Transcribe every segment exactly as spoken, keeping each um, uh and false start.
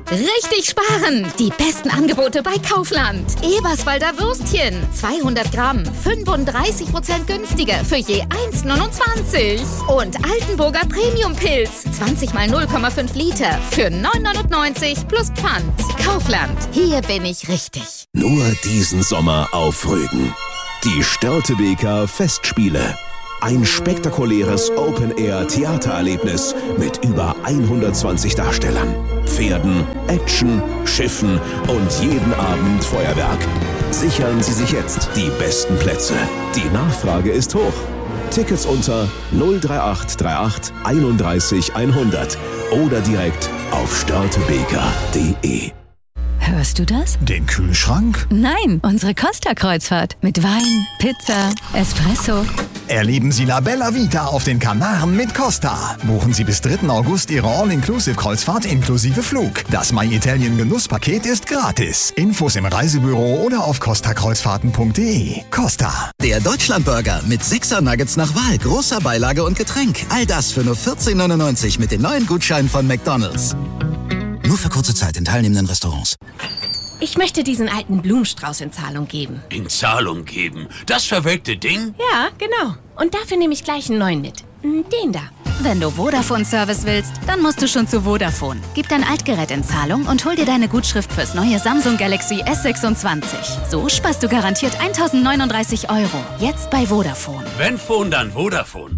Richtig sparen! Die besten Angebote bei Kaufland. Eberswalder Würstchen, zweihundert Gramm, fünfunddreißig Prozent günstiger für je eins neunundzwanzig. Und Altenburger Premium-Pilz, zwanzig mal null Komma fünf Liter für neun neunundneunzig plus Pfand. Kaufland, hier bin ich richtig. Nur diesen Sommer auf Rügen. Die Störtebeker Festspiele. Ein spektakuläres Open-Air-Theatererlebnis mit über hundertzwanzig Darstellern, Pferden, Action, Schiffen und jeden Abend Feuerwerk. Sichern Sie sich jetzt die besten Plätze. Die Nachfrage ist hoch. Tickets unter null drei acht drei acht einunddreißig hundert oder direkt auf störtebeker punkt de. Hörst du das? Den Kühlschrank? Nein, unsere Costa-Kreuzfahrt. Mit Wein, Pizza, Espresso. Erleben Sie La Bella Vita auf den Kanaren mit Costa. Buchen Sie bis dritten August Ihre All-Inclusive-Kreuzfahrt inklusive Flug. Das My Italien Genusspaket ist gratis. Infos im Reisebüro oder auf costa kreuzfahrten punkt de. Costa. Der Deutschlandburger mit sechser Nuggets nach Wahl, großer Beilage und Getränk. All das für nur vierzehn neunundneunzig mit den neuen Gutscheinen von McDonald's. Nur für kurze Zeit in teilnehmenden Restaurants. Ich möchte diesen alten Blumenstrauß in Zahlung geben. In Zahlung geben? Das verwelkte Ding? Ja, genau. Und dafür nehme ich gleich einen neuen mit. Den da. Wenn du Vodafone-Service willst, dann musst du schon zu Vodafone. Gib dein Altgerät in Zahlung und hol dir deine Gutschrift fürs neue Samsung Galaxy S sechsundzwanzig. So sparst du garantiert eintausendneununddreißig Euro. Jetzt bei Vodafone. Wenn Phone, dann Vodafone.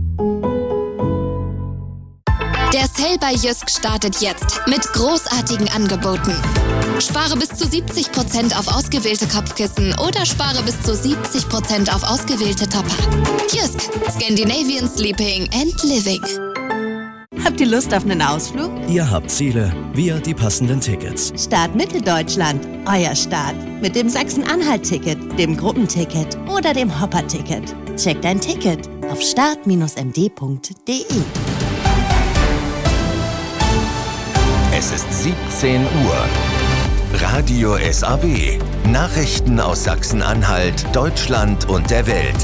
Der Sale bei Jysk startet jetzt mit großartigen Angeboten. Spare bis zu siebzig Prozent auf ausgewählte Kopfkissen oder spare bis zu siebzig Prozent auf ausgewählte Topper. Jysk, Scandinavian Sleeping and Living. Habt ihr Lust auf einen Ausflug? Ihr habt Ziele, wir die passenden Tickets. Start Mitteldeutschland, euer Start. Mit dem Sachsen-Anhalt-Ticket, dem Gruppenticket oder dem Hopper-Ticket. Checkt ein Ticket auf start Bindestrich m d punkt de. Es ist siebzehn Uhr. Radio S A W. Nachrichten aus Sachsen-Anhalt, Deutschland und der Welt.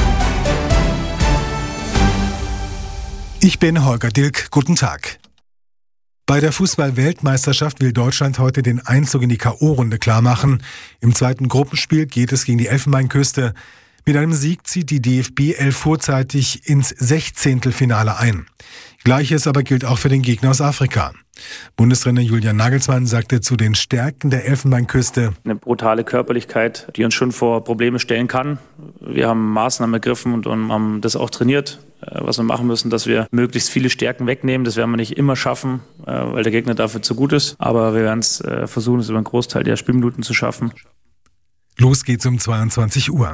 Ich bin Holger Dilk. Guten Tag. Bei der Fußball-Weltmeisterschaft will Deutschland heute den Einzug in die K O-Runde klarmachen. Im zweiten Gruppenspiel geht es gegen die Elfenbeinküste. Mit einem Sieg zieht die D F B elf vorzeitig ins Sechzehntelfinale ein. Gleiches aber gilt auch für den Gegner aus Afrika. Bundestrainer Julian Nagelsmann sagte zu den Stärken der Elfenbeinküste: Eine brutale Körperlichkeit, die uns schon vor Probleme stellen kann. Wir haben Maßnahmen ergriffen und haben das auch trainiert, was wir machen müssen, dass wir möglichst viele Stärken wegnehmen. Das werden wir nicht immer schaffen, weil der Gegner dafür zu gut ist. Aber wir werden es versuchen, es über einen Großteil der Spielminuten zu schaffen. Los geht's um zweiundzwanzig Uhr.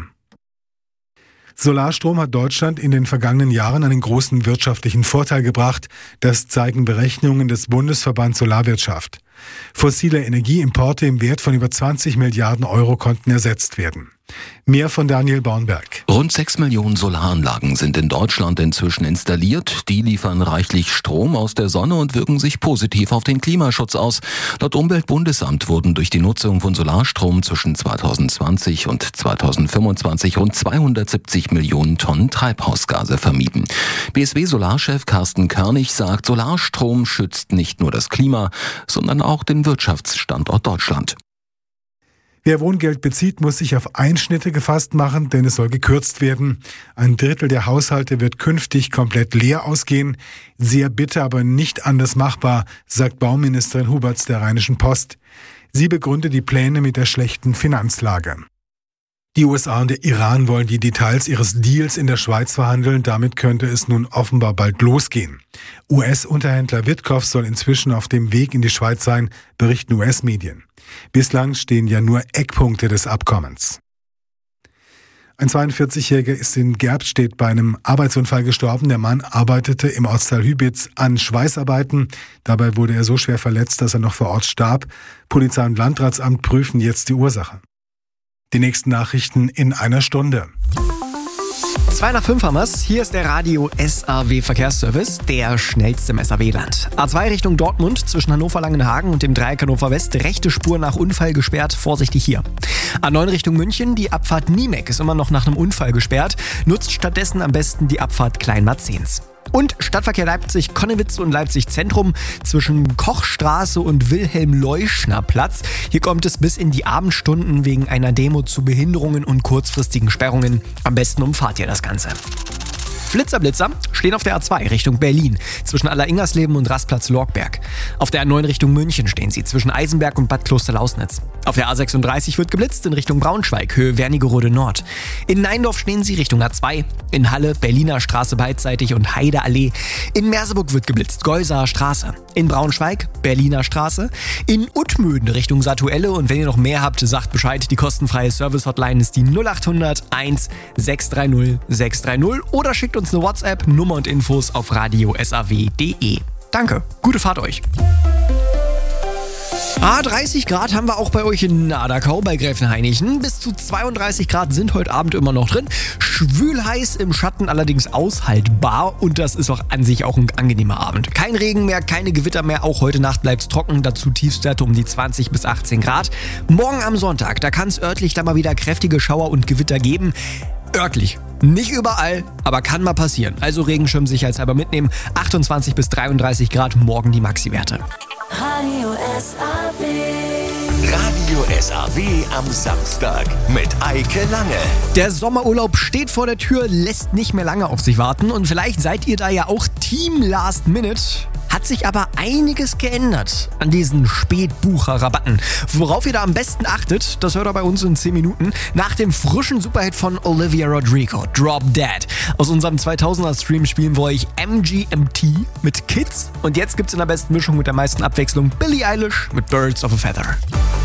Solarstrom hat Deutschland in den vergangenen Jahren einen großen wirtschaftlichen Vorteil gebracht. Das zeigen Berechnungen des Bundesverbands Solarwirtschaft. Fossile Energieimporte im Wert von über zwanzig Milliarden Euro konnten ersetzt werden. Mehr von Daniel Bornberg. Rund sechs Millionen Solaranlagen sind in Deutschland inzwischen installiert. Die liefern reichlich Strom aus der Sonne und wirken sich positiv auf den Klimaschutz aus. Laut Umweltbundesamt wurden durch die Nutzung von Solarstrom zwischen zweitausendzwanzig und zweitausendfünfundzwanzig rund zweihundertsiebzig Millionen Tonnen Treibhausgase vermieden. B S W-Solarchef Carsten Körnig sagt, Solarstrom schützt nicht nur das Klima, sondern auch den Wirtschaftsstandort Deutschland. Wer Wohngeld bezieht, muss sich auf Einschnitte gefasst machen, denn es soll gekürzt werden. Ein Drittel der Haushalte wird künftig komplett leer ausgehen. Sehr bitter, aber nicht anders machbar, sagt Bauministerin Huberts der Rheinischen Post. Sie begründet die Pläne mit der schlechten Finanzlage. Die U S A und der Iran wollen die Details ihres Deals in der Schweiz verhandeln. Damit könnte es nun offenbar bald losgehen. U S-Unterhändler Witkoff soll inzwischen auf dem Weg in die Schweiz sein, berichten U S-Medien. Bislang stehen ja nur Eckpunkte des Abkommens. Ein zweiundvierzigjähriger ist in Gerbstedt bei einem Arbeitsunfall gestorben. Der Mann arbeitete im Ortsteil Hübitz an Schweißarbeiten. Dabei wurde er so schwer verletzt, dass er noch vor Ort starb. Polizei und Landratsamt prüfen jetzt die Ursache. Die nächsten Nachrichten in einer Stunde. zwei nach fünf haben wir's. Hier ist der Radio S A W Verkehrsservice, der schnellste im S A W-Land. A zwei Richtung Dortmund zwischen Hannover-Langenhagen und dem Dreieck Hannover West. Rechte Spur nach Unfall gesperrt. Vorsichtig hier. A neun Richtung München. Die Abfahrt Niemek ist immer noch nach einem Unfall gesperrt. Nutzt stattdessen am besten die Abfahrt Kleinmarzens. Und Stadtverkehr Leipzig-Konnewitz und Leipzig-Zentrum zwischen Kochstraße und Wilhelm-Leuschner-Platz. Hier kommt es bis in die Abendstunden wegen einer Demo zu Behinderungen und kurzfristigen Sperrungen. Am besten umfahrt ihr das Ganze. Flitzerblitzer stehen auf der A zwei Richtung Berlin, zwischen Aller-Ingersleben und Rastplatz Lorgberg. Auf der A neun Richtung München stehen sie, zwischen Eisenberg und Bad Klosterlausnitz. Auf der A sechsunddreißig wird geblitzt in Richtung Braunschweig, Höhe Wernigerode Nord. In Neindorf stehen sie Richtung A zwei, in Halle Berliner Straße beidseitig und Heideallee. In Merseburg wird geblitzt, Geusaer Straße. In Braunschweig Berliner Straße. In Uttmöden Richtung Satuelle, und wenn ihr noch mehr habt, sagt Bescheid. Die kostenfreie Service-Hotline ist die null acht hundert eins sechs drei null sechs drei null oder schickt uns eine WhatsApp, Nummer und Infos auf radio s a w punkt d e. Danke, gute Fahrt euch. Ah, dreißig Grad haben wir auch bei euch in Nadakau bei Gräfenhainichen. Bis zu zweiunddreißig Grad sind heute Abend immer noch drin. Schwül heiß, im Schatten allerdings aushaltbar, und das ist auch an sich auch ein angenehmer Abend. Kein Regen mehr, keine Gewitter mehr, auch heute Nacht bleibt es trocken, dazu Tiefstwerte um die zwanzig bis achtzehn Grad. Morgen am Sonntag, da kann es örtlich dann mal wieder kräftige Schauer und Gewitter geben. Örtlich. Nicht überall, aber kann mal passieren. Also Regenschirm sicherheitshalber mitnehmen. achtundzwanzig bis dreiunddreißig Grad, morgen die Maxi-Werte. Radio S A W. Radio S A W am Samstag mit Eike Lange. Der Sommerurlaub steht vor der Tür, lässt nicht mehr lange auf sich warten, und vielleicht seid ihr da ja auch Team Last Minute. Hat sich aber einiges geändert an diesen Spätbucher-Rabatten. Worauf ihr da am besten achtet, das hört ihr bei uns in zehn Minuten. Nach dem frischen Superhit von Olivia Rodrigo, Drop Dead. Aus unserem zweitausender-Stream spielen wir euch M G M T mit Kids. Und jetzt gibt's in der besten Mischung mit der meisten Abwechslung Billie Eilish mit Birds of a Feather.